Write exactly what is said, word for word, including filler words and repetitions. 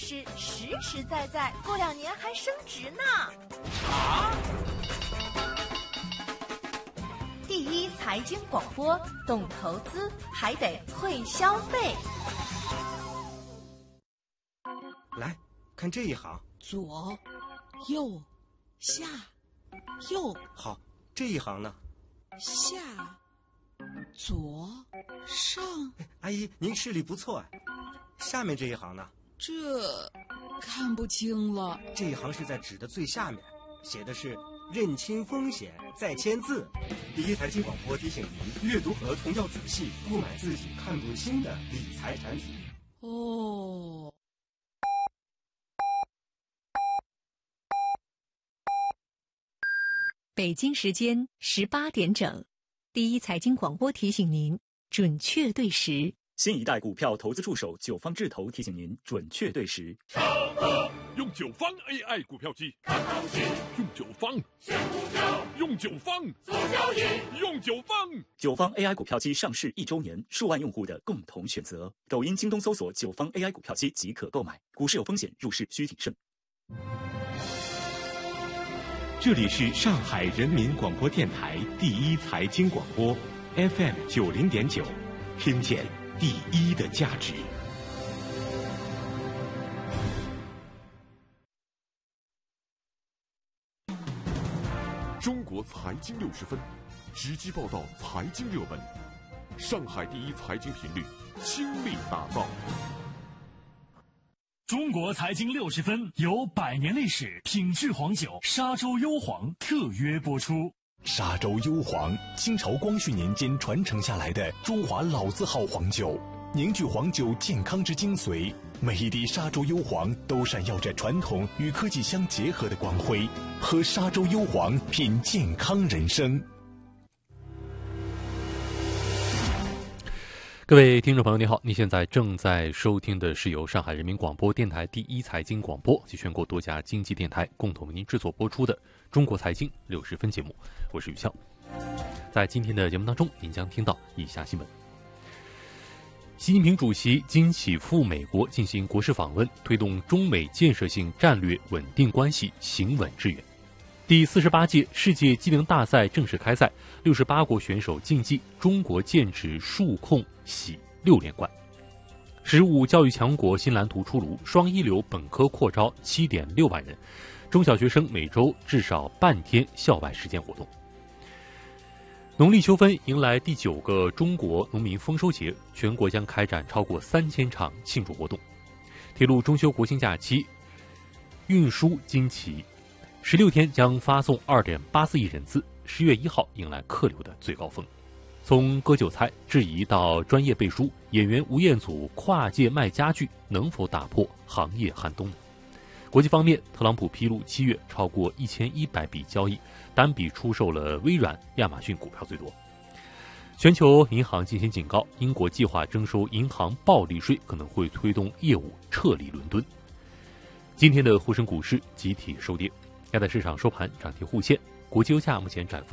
是实实在在，过两年还升值呢。 啊！ 第一财经广播，懂投资还得会消费。 来看这一行， 左、右、下、右。 好，这一行呢？ 下、左、上。 阿姨，您视力不错啊。下面这一行呢？ 这看不清了。 这一行是在纸的最下面，写的是认清风险再签字。第一财经广播提醒您，阅读合同要仔细，不买自己看不清的理财产品。 哦。 北京时间十八点整，第一财经广播提醒您准确对时。 新一代股票投资助手九方智投提醒您准确对时。 超哥用九方 A I 股票机看行情，用九方选股票，用九方做交易，用九方。 九方 A I 股票机上市一周年，数万用户的共同选择。抖音、京东搜索九方 A I 股票机即可购买。股市有风险，入市需谨慎。 这里是上海人民广播电台第一财经广播 F M 九零点九，听见第一的价值。 中国财经六十分，直击报道财经热门，上海第一财经频率倾力打造。 中国财经六十分由百年历史品质黄酒沙洲幽黄特约播出。 沙洲幽黄，清朝光绪年间传承下来的中华老字号黄酒，凝聚黄酒健康之精髓。每一滴沙洲幽黄都闪耀着传统与科技相结合的光辉。喝沙洲幽黄，品健康人生。 各位听众朋友，你好，你现在正在收听的是由上海人民广播电台第一财经广播及全国多家经济电台共同为您制作播出的中国财经六十分节目，我是宇笑。在今天的节目当中，您将听到以下新闻：习近平主席今起赴美国进行国事访问，推动中美建设性战略稳定关系行稳致远。第四十八届世界机灵大赛正式开赛，六十八国选手竞技，中国剑指数控喜六连冠。十五教育强国新蓝图出炉，双一流本科扩招七点六万人，中小学生每周至少半天校外实践活动。农历秋分迎来第九个中国农民丰收节，全国将开展超过三千场庆祝活动。铁路中秋国庆假期，运输惊奇。十六天将发送二点八四亿人次，十月一号迎来客流的最高峰。从割韭菜质疑到专业背书，演员吴彦祖跨界卖家具，能否打破行业寒冬呢？国际方面，特朗普披露七月超过一千一百笔交易，单笔出售了微软、亚马逊股票最多。全球银行进行警告，英国计划征收银行暴利税，可能会推动业务撤离伦敦。今天的沪深股市集体收跌。亚太市场收盘涨跌互现，国际油价目前涨幅